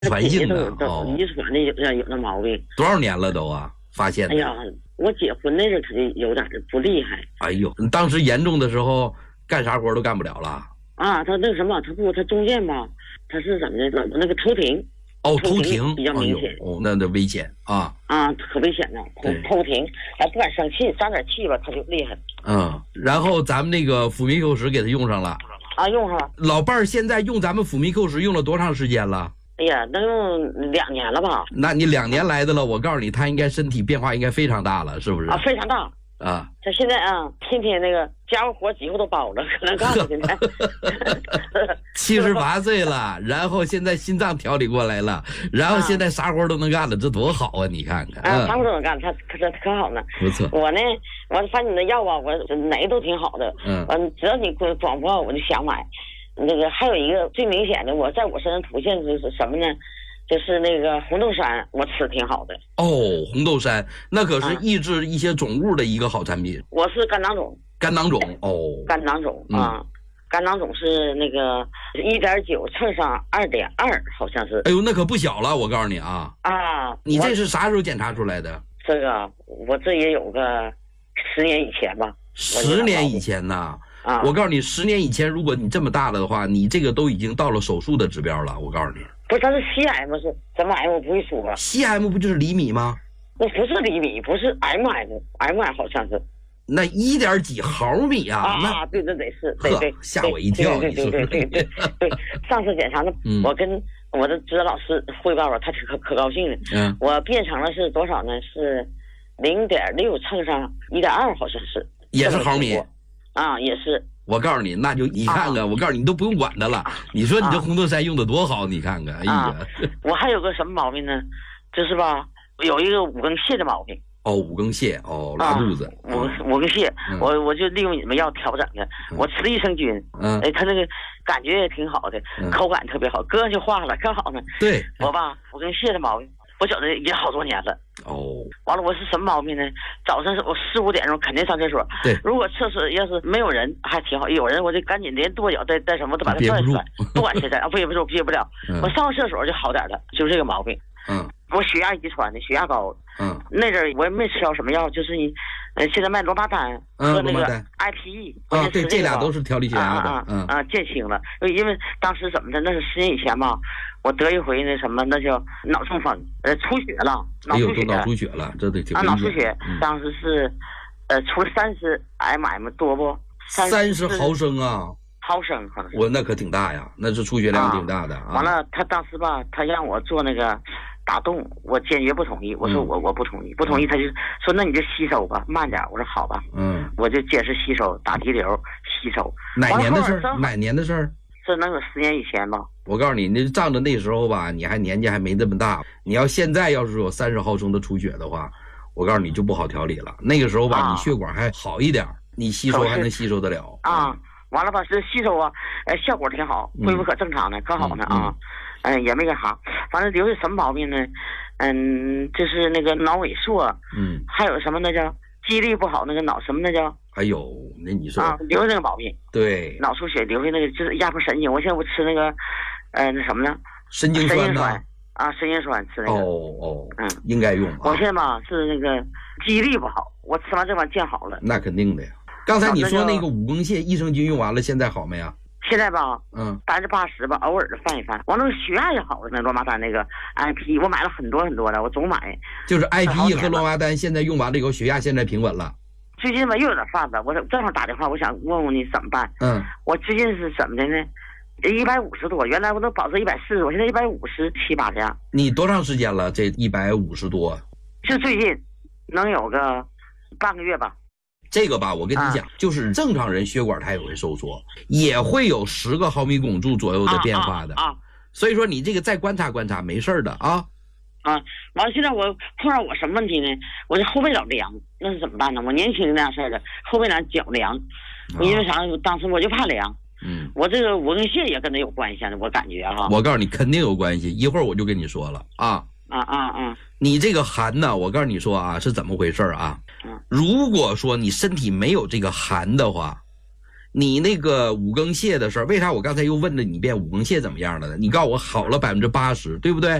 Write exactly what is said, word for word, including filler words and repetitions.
传性的哦，遗传的有有那毛病。 多少年了都啊？发现的？ 哎呀，我结婚那阵他就有点不厉害。 哎呦，当时严重的时候干啥活都干不了了。 啊，他那个什么，他不，他中间吧，他是怎么的？那个头停。 哦，偷停比较明显。 哦，那那危险啊！ 啊，可危险了，偷偷停，他不敢生气，长点气吧，他就厉害。 嗯，然后咱们那个辅酶 Q 十给他用上了。 啊，用上了。 老伴儿现在用咱们辅酶 Q 十用了多长时间了？ 哎呀，能用两年了吧？ 那你两年来的了，我告诉你，他应该身体变化应该非常大了，是不是？ 啊，非常大。 啊， 他现在啊，天天那个家务活几乎都包了，可能干了现在。 七十八岁了，然后现在心脏调理过来了，然后现在啥活都能干了，这多好啊！你看看， 啊，啥活都能干，他可是可好呢。 不错。 我呢，我发现你的药啊，我哪个都挺好的。 嗯。 嗯，只要你广播，我就想买。那个还有一个最明显的，我在我身上凸现就是什么呢？就是那个红豆杉，我吃挺好的。 哦，红豆杉那可是抑制一些肿物的一个好产品。 我是肝囊肿。 肝囊肿哦。 肝囊肿啊，嗯、肝囊肿是那个一点九乘上二点二，好像是。 哎呦，那可不小了，我告诉你啊。 啊。 你这是啥时候检查出来的？ 这个我这也有个十年以前吧。 十年以前呢？ 啊， 我告诉你，十年以前，如果你这么大了的话，你这个都已经到了手术的指标了。我告诉你， 不是，它是 C M 是什么 M 我不会说。 C M 不就是厘米吗？ 那不是厘米，不是 M M，M M 好像是。 那一点几毫米啊？ 啊，对对对，是，对对， 吓我一跳。 对对对对对对，上次检查呢，我跟我的指导老师汇报了，他可可高兴了。 嗯， 我变成了是多少呢？是零点六乘上一点二，好像是。 也是毫米。 啊，也是。 我告诉你，那就你看看，啊、我告诉你，你都不用管它了。啊、你说你这红豆杉用的多好，你看看，哎呀、 啊。我还有个什么毛病呢？就是吧，有一个五更泻的毛病。 哦，五更泻，哦，拉肚子。 五、啊、五更泻，嗯、我我就利用你们药调整的。嗯、我吃益生菌，嗯，哎，它那个感觉也挺好的，嗯、口感特别好，搁上就化了，可好呢。 对。 我吧，五更泻的毛病。我觉得也好多年了。 哦， 完了，我是什么毛病呢？早上我四五点钟肯定上厕所。 对， 如果厕所要是没有人，还挺好；有人，我就赶紧连跺脚带带什么都把它拽出来，不管谁在啊，憋不住，憋不了。嗯、我上厕所就好点了，就是这个毛病。 嗯， 我血压遗传的，血压高。 嗯， 那阵我也没吃着什么药，就是你，呃，现在卖罗巴丹和那个 I P E。 啊，对，这俩都是调理血压的。 啊啊啊！减轻了，因为当时怎么的？那是十年以前嘛。我得一回那什么，那叫脑中风，呃，出血了，脑出血， 脑出血了，这得挺啊，脑出血，嗯、当时是，呃，出了三十 mm 多不？ 三十毫升啊， 毫升可能是。 我那可挺大呀，那是出血量挺大的。啊、 完了，他当时吧，他让我做那个打洞，我坚决不同意。我说我、嗯、我不同意，不同意，他就说那你就吸收吧，慢点。我说好吧， 嗯， 我就坚持吸收，打滴流吸收。 哪年的事儿？哪年的事儿？ 这能有十年以前吧？ 我告诉你，那仗着那时候吧，你还年纪还没这么大。你要现在要是有三十毫升的出血的话，我告诉你就不好调理了。那个时候吧，啊、你血管还好一点，你吸收还能吸收得了。 啊，完了吧，是吸收啊，呃，效果挺好，恢复可正常的，可好呢啊。嗯、呃，也没干啥，反正留下什么毛病呢？嗯，就是那个脑萎缩， 嗯， 还有什么那叫记忆力不好，那个脑什么那叫。 哎呦，那你说啊，留下那个毛病， 对， 脑出血留下那个就是压迫神经。我现在我吃那个，呃，那什么呢？ 神经酸呢？ 啊，神经酸吃那个。 哦哦， 嗯， 应该用、啊。 我现在吧是那个记忆力不好，我吃完这碗见好了。 那肯定的呀。刚才你说那个五更泻益生菌用完了，现在好没啊？ 现在吧， 嗯， 百分之八十吧，偶尔的翻一翻。完了，血压也好了。那罗马丹那个 I P， 我买了很多很多的，我总买。 就是 I P E 和罗马丹现在用完了以后，血压现在平稳了。 最近吧又有点犯了，我正好打电话，我想问问你怎么办。 嗯， 我最近是怎么的呢？一百五十多，原来我都保持一百四十，我现在一百五十七八这样。 你多长时间了？这一百五十多？ 就最近，能有个半个月吧。 这个吧，我跟你讲，啊、就是正常人血管它也会收缩，也会有十个毫米汞柱左右的变化的。 啊啊啊、 所以说你这个再观察观察，没事的啊。 啊，完了，现在我碰上我什么问题呢？我这后背老凉，那是怎么办呢？我年轻那样事儿的，后背凉脚凉，我因为啥？当时我就怕凉。 嗯， 我这个五更泻也跟他有关系呢，我感觉哈。 我告诉你，肯定有关系，一会儿我就跟你说了啊。 啊啊啊！ 你这个寒呢，我告诉你说啊，是怎么回事啊？ 嗯， 如果说你身体没有这个寒的话， 你那个五更泻的事儿，为啥我刚才又问了你一遍五更泻怎么样了呢？你告诉我好了百分之八十，对不对？